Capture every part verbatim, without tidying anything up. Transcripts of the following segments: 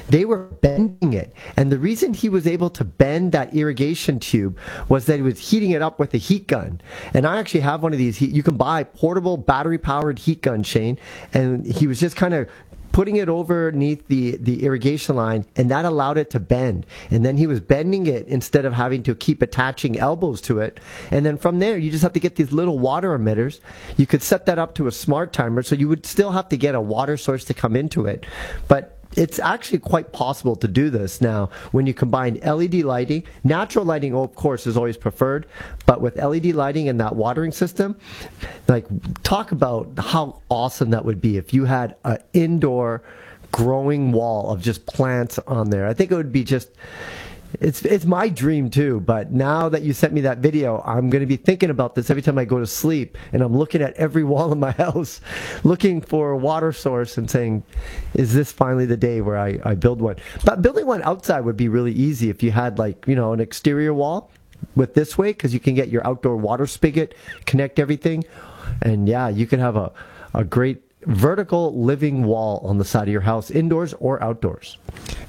they were bending it. And the reason he was able to bend that irrigation tube was that he was heating it up with a heat gun. And I actually have one of these. You can buy portable battery-powered heat gun, Shane. And he was just kind of putting it underneath the, the irrigation line, and that allowed it to bend. And then he was bending it instead of having to keep attaching elbows to it. And then from there, you just have to get these little water emitters. You could set that up to a smart timer, so you would still have to get a water source to come into it. But it's actually quite possible to do this now when you combine L E D lighting. Natural lighting, of course, is always preferred, but with L E D lighting and that watering system, like, talk about how awesome that would be if you had an indoor growing wall of just plants on there. I think it would be just... It's it's my dream too, but now that you sent me that video, I'm going to be thinking about this every time I go to sleep, and I'm looking at every wall in my house, looking for a water source and saying, is this finally the day where I, I build one? But building one outside would be really easy if you had, like, you know, an exterior wall with this way, because you can get your outdoor water spigot, connect everything, and yeah, you can have a, a great vertical living wall on the side of your house, indoors or outdoors.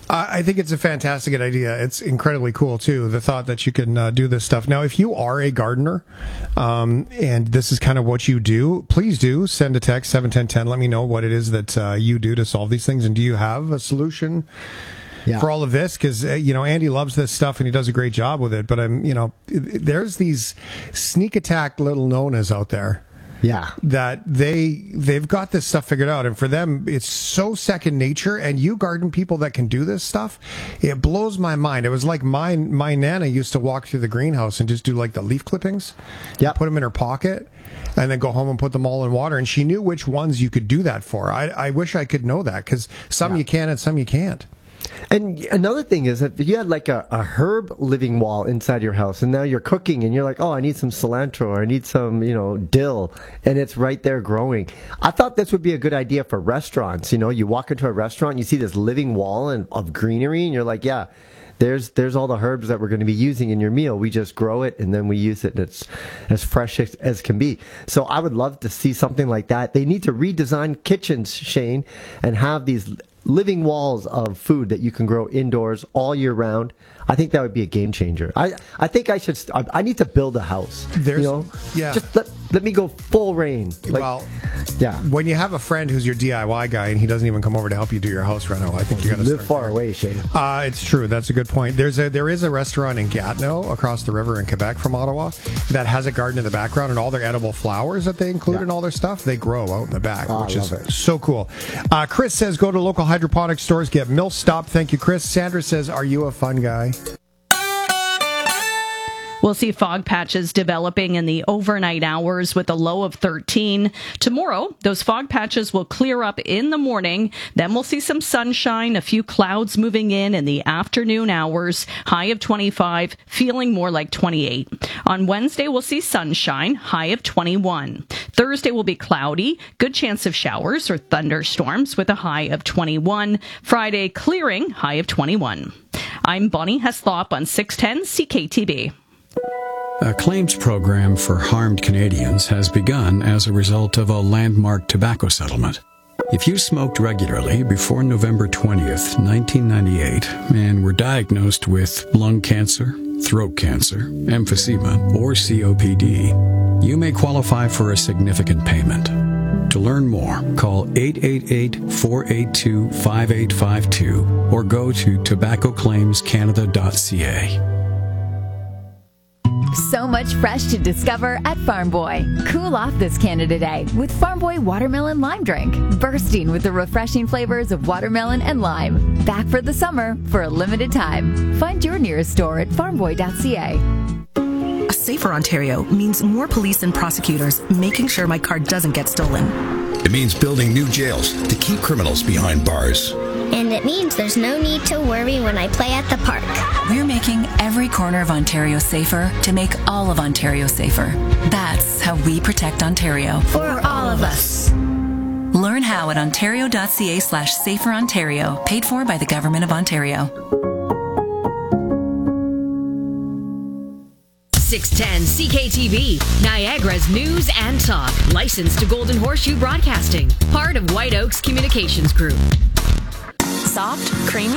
I think it's a fantastic idea. It's incredibly cool, too, the thought that you can uh, do this stuff. Now, if you are a gardener um, and this is kind of what you do, please do send a text, seven one zero one zero. Let me know what it is that uh, you do to solve these things. And do you have a solution yeah. for all of this? Because, uh, you know, Andy loves this stuff and he does a great job with it. But, I'm, you know, there's these sneak attack little Nonas out there. Yeah, that they they've got this stuff figured out, and for them it's so second nature. And you garden people that can do this stuff, it blows my mind. It was like my my nana used to walk through the greenhouse and just do like the leaf clippings, yeah, put them in her pocket, and then go home and put them all in water. And she knew which ones you could do that for. I I wish I could know that, because some yeah. you can and some you can't. And another thing is that if you had like a, a herb living wall inside your house, and now you're cooking and you're like, oh, I need some cilantro, or I need some, you know, dill, and it's right there growing. I thought this would be a good idea for restaurants. You know, you walk into a restaurant, and you see this living wall and, of greenery, and you're like, yeah, there's there's all the herbs that we're going to be using in your meal. We just grow it and then we use it, and it's as fresh as, as can be. So I would love to see something like that. They need to redesign kitchens, Shane, and have these living walls of food that you can grow indoors all year round. I think that would be a game changer. I, I think I should, I, I need to build a house. There's, you know, yeah. Just let, let me go full reign. Like, well, yeah. When you have a friend who's your D I Y guy and he doesn't even come over to help you do your house reno, I think you got to live far there. away, Shane. Uh, it's true. That's a good point. There's a there is a restaurant in Gatineau across the river in Quebec from Ottawa that has a garden in the background, and all their edible flowers that they include yeah. in all their stuff, they grow out in the back, oh, which is it. so cool. Uh, Chris says go to local hydroponic stores, get mill stop. Thank you, Chris. Sandra says, are you a fun guy? We'll see fog patches developing in the overnight hours with a low of thirteen. Tomorrow, those fog patches will clear up in the morning. Then we'll see some sunshine, a few clouds moving in in the afternoon hours. High of twenty-five, feeling more like twenty-eight. On Wednesday, we'll see sunshine, high of twenty-one. Thursday will be cloudy, good chance of showers or thunderstorms with a high of twenty-one. Friday, clearing, high of twenty-one. I'm Bonnie Heslop on six ten C K T B. A claims program for harmed Canadians has begun as a result of a landmark tobacco settlement. If you smoked regularly before November twentieth, nineteen ninety-eight, and were diagnosed with lung cancer, throat cancer, emphysema, or C O P D, you may qualify for a significant payment. To learn more, call eight eight eight, four eight two, five eight five two or go to tobacco claims canada dot c a. So much fresh to discover at Farm Boy. Cool off this Canada Day with Farm Boy Watermelon Lime Drink. Bursting with the refreshing flavors of watermelon and lime. Back for the summer for a limited time. Find your nearest store at farm boy dot c a. A safer Ontario means more police and prosecutors making sure my car doesn't get stolen. It means building new jails to keep criminals behind bars. And it means there's no need to worry when I play at the park. We're making every corner of Ontario safer to make all of Ontario safer. That's how we protect Ontario. For all of us. Learn how at ontario dot c a slash safer Ontario. Paid for by the Government of Ontario. six ten C K T V, Niagara's news and talk. Licensed to Golden Horseshoe Broadcasting. Part of White Oaks Communications Group. Soft, creamy.